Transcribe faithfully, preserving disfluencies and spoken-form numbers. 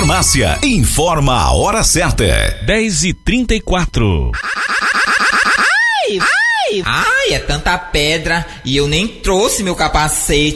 Farmácia informa a hora certa. dez e trinta e quatro. Ai, ai, ai, é tanta pedra e eu nem trouxe meu capacete.